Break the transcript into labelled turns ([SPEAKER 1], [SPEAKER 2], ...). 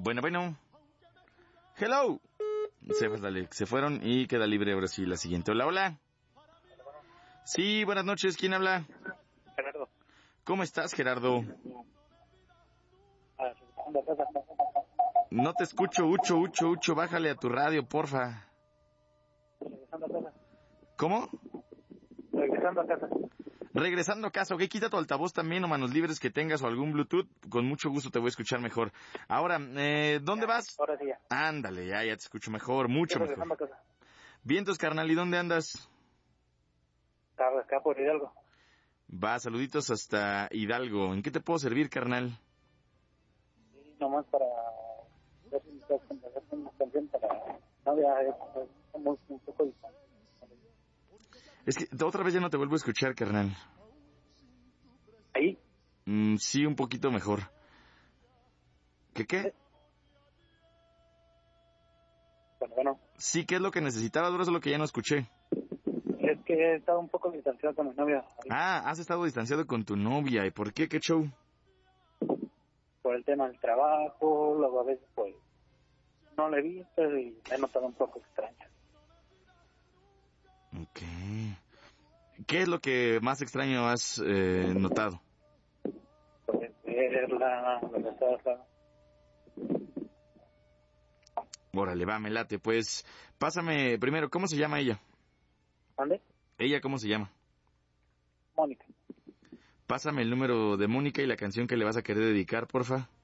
[SPEAKER 1] Bueno. Hello. Se fueron y queda libre ahora sí la siguiente. Hola. Sí, buenas noches. ¿Quién habla?
[SPEAKER 2] Gerardo.
[SPEAKER 1] ¿Cómo estás, Gerardo? No te escucho, Ucho. Bájale a tu radio, porfa.
[SPEAKER 2] Regresando a casa.
[SPEAKER 1] ¿Cómo?
[SPEAKER 2] Regresando a casa.
[SPEAKER 1] Regresando a casa, ok, quita tu altavoz también o manos libres que tengas o algún Bluetooth, con mucho gusto te voy a escuchar mejor. Ahora, ¿dónde vas?
[SPEAKER 2] Ahora sí ya.
[SPEAKER 1] Ándale, ya te escucho mejor, mucho
[SPEAKER 2] Estoy
[SPEAKER 1] mejor.
[SPEAKER 2] regresando a casa.
[SPEAKER 1] Vientos, carnal, ¿y dónde andas?
[SPEAKER 2] Acá por Hidalgo.
[SPEAKER 1] Va, saluditos hasta Hidalgo. ¿En qué te puedo servir, carnal?
[SPEAKER 2] Y nomás para ver si me puedes hacer una canción para... No, ya estamos un poco distantes.
[SPEAKER 1] Es que otra vez ya no te vuelvo a escuchar, carnal.
[SPEAKER 2] ¿Ahí?
[SPEAKER 1] Sí, un poquito mejor. ¿Qué?
[SPEAKER 2] Bueno.
[SPEAKER 1] Sí, ¿qué es lo que necesitaba? Ahora es lo que ya no escuché.
[SPEAKER 2] Es que he estado un poco distanciado con mi novia.
[SPEAKER 1] Ah, has estado distanciado con tu novia. ¿Y por qué? ¿Qué show?
[SPEAKER 2] Por el tema del trabajo, luego a veces pues no le he visto y me he notado un poco extraña.
[SPEAKER 1] Ok. ¿Qué es lo que más extraño has notado?
[SPEAKER 2] Pues verla, abrazarla.
[SPEAKER 1] Órale, va, me late. Pues, pásame primero, ¿cómo se llama ella?
[SPEAKER 2] ¿Dónde?
[SPEAKER 1] ¿Ella cómo se llama?
[SPEAKER 2] Mónica.
[SPEAKER 1] Pásame el número de Mónica y la canción que le vas a querer dedicar, porfa.